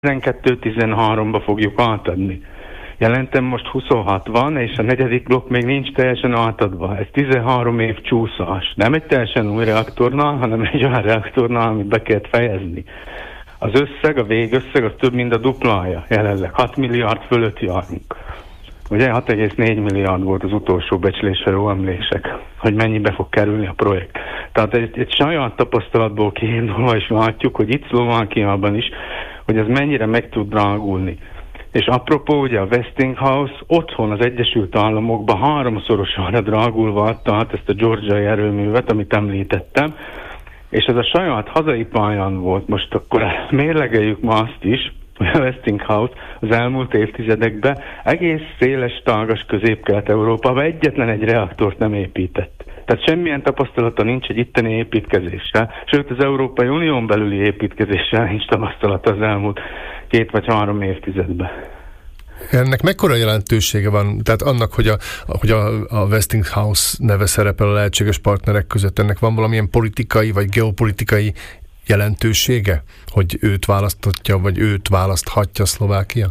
12-13-ba fogjuk átadni. Jelentem most 26 van, és a negyedik blokk még nincs teljesen átadva. Ez 13 év csúszás. Nem egy teljesen új reaktornál, hanem egy olyan reaktornál, amit be kellett fejezni. Az összeg, a végösszeg, az több, mint a duplája jelenleg. 6 milliárd fölött járunk. Ugye 6,4 milliárd volt az utolsó becslés, ha jól emlékszek, hogy mennyibe fog kerülni a projekt. Tehát egy saját tapasztalatból kiindulva is látjuk, hogy itt Szlovákiában is, hogy ez mennyire meg tud drágulni. És apropó, ugye a Westinghouse otthon az Egyesült Államokban 3-szorosára drágulva adta át ezt a georgiai erőművet, amit említettem, és ez a saját hazai pályán volt. Most akkor mérlegeljük ma azt is, hogy a Westinghouse az elmúlt évtizedekben egész széles, tágas Közép-Kelet-Európában egyetlen egy reaktort nem épített. Tehát semmilyen tapasztalata nincs egy itteni építkezéssel, sőt az Európai Unión belüli építkezéssel nincs tapasztalata az elmúlt 2 vagy 3 évtizedben. Ennek mekkora jelentősége van? Tehát annak, hogy a Westinghouse neve szerepel a lehetséges partnerek között, ennek van valamilyen politikai vagy geopolitikai jelentősége, hogy őt választhatja, vagy őt választhatja Szlovákia?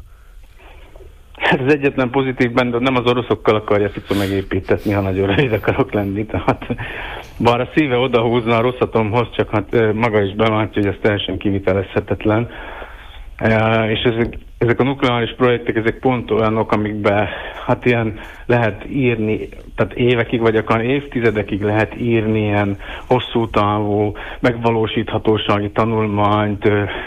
Hát az egyetlen pozitív benne, nem az oroszokkal akarja Fico megépítetni, ha nagyon rövid akarok lenni. Tehát, bár a szíve odahúzna a Rosatomhoz, csak hát maga is belátja, hogy ez teljesen kivitelezhetetlen. És ezek a nukleáris projektek, ezek pont olyanok, amikben hát ilyen lehet írni, tehát évekig vagy akár évtizedekig lehet írni ilyen hosszú távú megvalósíthatósági tanulmányt,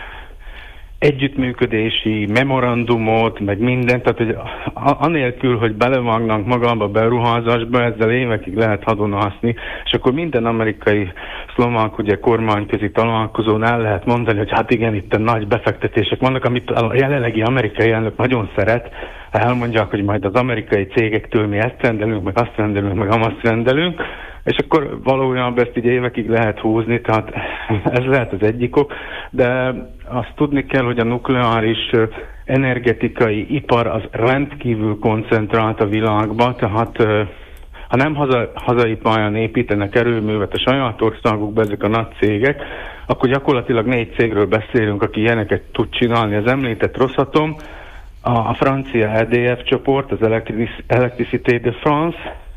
együttműködési memorandumot, meg mindent, tehát hogy anélkül, hogy belevágnánk magába a beruházásba, ezzel évekig lehet hadonászni, és akkor minden amerikai szlovák ugye kormányközi találkozón el lehet mondani, hogy hát igen, itt nagy befektetések vannak, amit a jelenlegi amerikai elnök nagyon szeret, elmondják, hogy majd az amerikai cégektől mi ezt rendelünk, meg azt rendelünk, meg azt rendelünk, és akkor valójában ezt így évekig lehet húzni, tehát ez lehet az egyik ok, de azt tudni kell, hogy a nukleáris energetikai ipar az rendkívül koncentrált a világban, tehát ha nem hazai pályán építenek erőművet a saját országukban ezek a nagy cégek, akkor gyakorlatilag 4 cégről beszélünk, aki ilyeneket tud csinálni. Az említett Rosatom, a francia EDF csoport, az Electricité de France,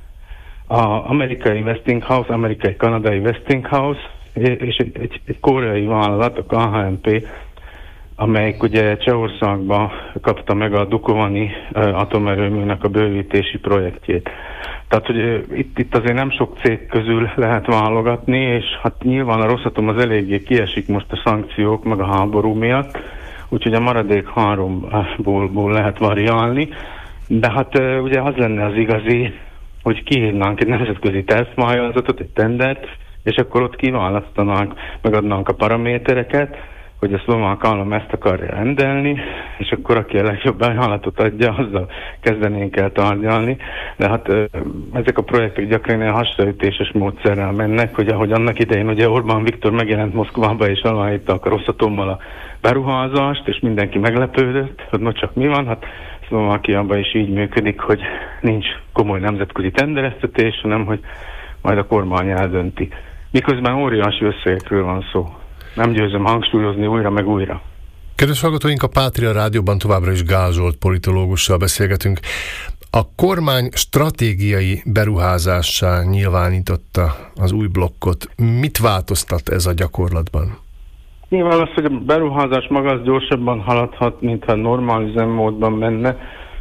az amerikai Westinghouse, amerikai-kanadai Westinghouse, és egy koreai vállalat, a KHNP, amelyik ugye Csehországban kapta meg a Dukovany atomerőműnek a bővítési projektjét. Tehát, hogy itt azért nem sok cég közül lehet válogatni, és hát nyilván a Rosatom az eléggé kiesik most a szankciók, meg a háború miatt, úgyhogy a maradék 3-ból lehet variálni, de hát ugye az lenne az igazi, hogy kiírnánk egy nemzetközi tesztpályázatot, egy tendert, és akkor ott kiválasztanánk, megadnánk a paramétereket, hogy a szlovák állam ezt akarja rendelni, és akkor aki a legjobb ajánlatot adja, azzal kezdenénk el tárgyalni. De hát ezek a projektek gyakran ilyen hasraütéses módszerrel mennek, hogy ahogy annak idején ugye Orbán Viktor megjelent Moszkvába, és aláírták a Rosatommal a beruházást, és mindenki meglepődött, hogy no csak mi van, hát Szlovákiában is így működik, hogy nincs komoly nemzetközi tendereztetés, hanem hogy majd a kormány eldönti. Miközben óriási összegekről van szó. Nem győzöm hangsúlyozni újra meg újra. Kedves hallgatóink, a Pátria Rádióban továbbra is Gál Zsolt politológussal beszélgetünk. A kormány stratégiai beruházássá nyilvánította az új blokkot. Mit változtat ez a gyakorlatban? Nyilván az, hogy a beruházás maga az gyorsabban haladhat, mintha normál üzemmódban menne,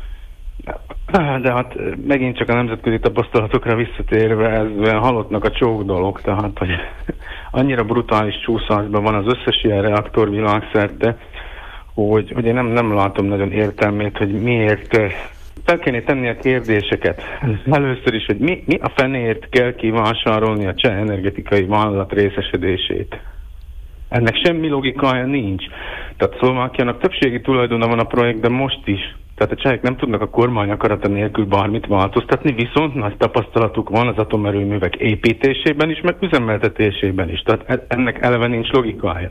de hát megint csak a nemzetközi tapasztalatokra visszatérve ez olyan halottnak a csók dolog, tehát hogy annyira brutális csúszásban van az összes ilyen reaktor világszerte, hogy én nem látom nagyon értelmét, hogy miért fel kéne tenni a kérdéseket. Először is, hogy mi a fenéért kell kivásárolni a cseh energetikai vállalat részesedését. Ennek semmi logikája nincs. Tehát Szlovákiának többségi tulajdona van a projektben most is. Tehát a csehek nem tudnak a kormány akarata nélkül bármit változtatni, viszont nagy tapasztalatuk van az atomerőművek építésében is, meg üzemeltetésében is. Tehát ennek eleve nincs logikája.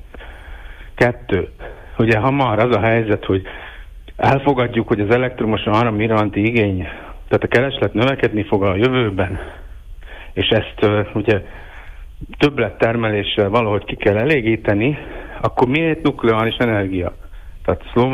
2. Ugye ha már az a helyzet, hogy elfogadjuk, hogy az elektromos áram iránti igény, tehát a kereslet növekedni fog a jövőben, és ezt ugye többlettermeléssel valahogy ki kell elégíteni, akkor miért nukleáris energia? Tehát